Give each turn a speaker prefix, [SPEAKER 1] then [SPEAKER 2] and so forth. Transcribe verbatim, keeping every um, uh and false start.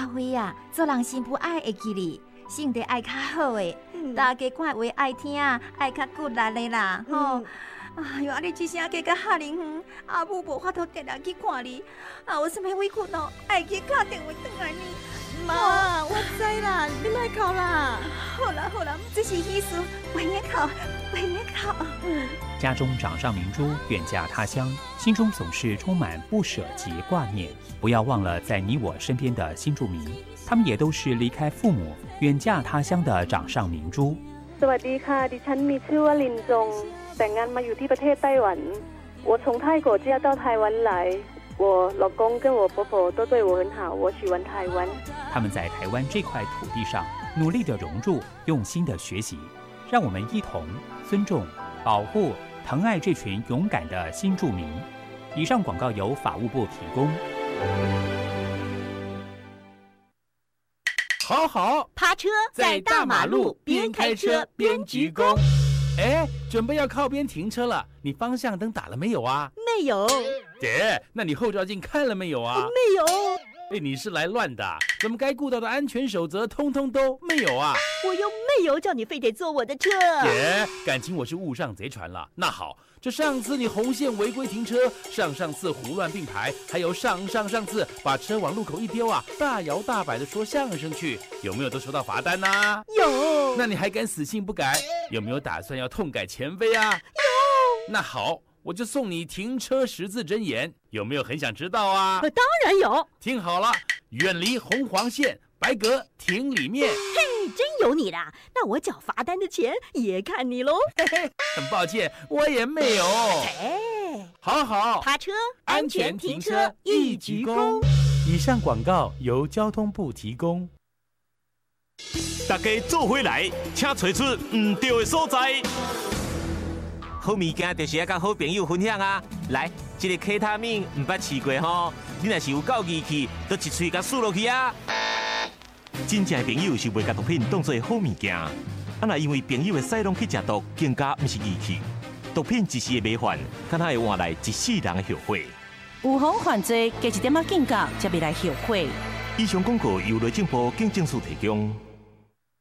[SPEAKER 1] 花花啊，做人幸福爱会记哩，性格爱较好的，嗯、大家看话爱听，爱较骨力的啦，吼、嗯。哎呦，啊！你一声加到哈林远，阿母无法度定定去看你，啊！我什么委屈哦，爱去打电话转来你。
[SPEAKER 2] 妈，我知啦，你莫哭啦。
[SPEAKER 1] 好啦好啦，这是意思，为你哭，为你哭。嗯。
[SPEAKER 3] 家中掌上明珠远嫁他乡，心中总是充满不舍及挂念。不要忘了在你我身边的新住民，他们也都是离开父母远嫁他乡的掌上明珠。
[SPEAKER 4] สวัสดีค่ะดิฉันมีชื่อว่าลินจงแต่งงานมาอยู่ที่ประเทศไต้หวัน我从泰国嫁到台湾来我老公跟我婆婆都对我很好我喜欢台湾
[SPEAKER 3] 他们在台湾这块土地上努力的融入用心的学习让我们一同尊重保护疼爱这群勇敢的新住民以上广告由法务部提供
[SPEAKER 5] 好好
[SPEAKER 2] 趴车在大马路边开车边鞠躬
[SPEAKER 5] 哎，准备要靠边停车了，你方向灯打了没有啊？
[SPEAKER 2] 没有。
[SPEAKER 5] 姐，那你后照镜看了没有啊？
[SPEAKER 2] 没有。
[SPEAKER 5] 哎，你是来乱的，怎么该顾到的安全守则通通都没有啊？
[SPEAKER 2] 我又没有叫你非得坐我的车。
[SPEAKER 5] 姐，感情我是误上贼船了。那好，这上次你红线违规停车，上上次胡乱并排，还有上上上次把车往路口一丢啊，大摇大摆的说相声去，有没有都收到罚单呐、啊？
[SPEAKER 2] 有。
[SPEAKER 5] 那你还敢死性不改？有没有打算要痛改前非啊？
[SPEAKER 2] 有。
[SPEAKER 5] 那好，我就送你停车十字真言，有没有很想知道啊？
[SPEAKER 2] 当然有。
[SPEAKER 5] 听好了，远离红黄线，白格停里面。
[SPEAKER 2] 嘿，真有你啦！那我缴罚单的钱也看你喽。
[SPEAKER 5] 嘿嘿，很抱歉，我也没有。
[SPEAKER 2] 哎，
[SPEAKER 5] 好好，
[SPEAKER 2] 趴车
[SPEAKER 5] 安全停车一鞠躬。以上广告由交通部提供。
[SPEAKER 6] 大家做回来，请找出唔对的所在。好物件就是要甲好朋友分享啊！来，这个 K 他命唔捌试过吼，你若是有够义气，都一喙甲输落去啊！真正的朋友是袂甲毒品当作好物件，啊若因为朋友的使用去食毒，更加唔是义气。毒品一时的迷幻，敢若会换来一世人的后悔。
[SPEAKER 7] 有防犯罪，加一点仔警觉，才袂来后悔。
[SPEAKER 6] 以上广告由内政部警政署提供。